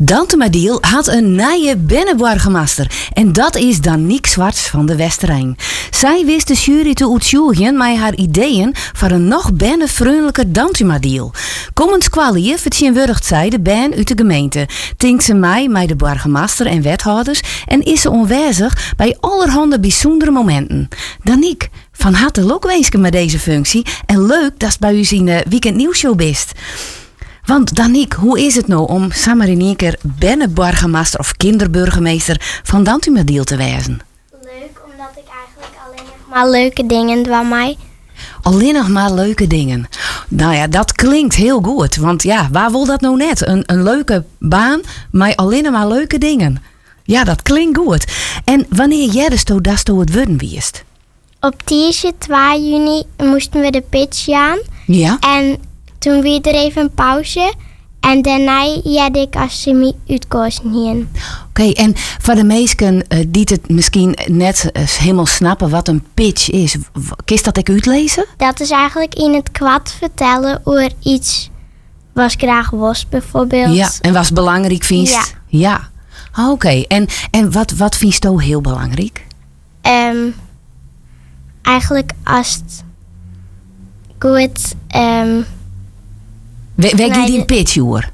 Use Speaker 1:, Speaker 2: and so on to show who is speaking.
Speaker 1: Dante Madiel had een nieuwe binnenburgemeester. En dat is Danique Zwarts van de Westerijn. Zij wist de jury te uitzoeken met haar ideeën voor een nog binnenvriendelijker Dante Madiel. Komend kwalier vertegenwoordigt zij de band uit de gemeente. Tinkt ze mij met de burgemeester en wethouders en is ze aanwezig bij allerhande bijzondere momenten. Danique, van harte lokwensen met deze functie en leuk dat het bij u in de Weekend Nieuwsshow bist. Want Danique, hoe is het nou om samen in één keer binnenburgemeester of kinderburgemeester van Dante Madiel te wezen?
Speaker 2: Leuk, omdat ik eigenlijk alleen nog maar leuke dingen doe mij.
Speaker 1: Alleen nog maar leuke dingen. Nou ja, dat klinkt heel goed. Want ja, waar wil dat nou net? Een leuke baan, maar alleen nog maar leuke dingen. Ja, dat klinkt goed. En wanneer jij dus het worden wist?
Speaker 2: Op 2 juni moesten we de pitch gaan.
Speaker 1: Ja?
Speaker 2: En toen weer er even een pauze. En daarna had ik als semi uitkozen hier.
Speaker 1: Oké, en voor de meesten die het misschien net helemaal snappen wat een pitch is. Kun je dat ik uitlezen?
Speaker 2: Dat is eigenlijk in het kwad vertellen over iets wat graag was, bijvoorbeeld.
Speaker 1: Ja, en wat belangrijk vindt?
Speaker 2: Ja.
Speaker 1: Ja. Oké, en wat vindt je heel belangrijk?
Speaker 2: Eigenlijk als het goed...
Speaker 1: Waar gaat die pitch over?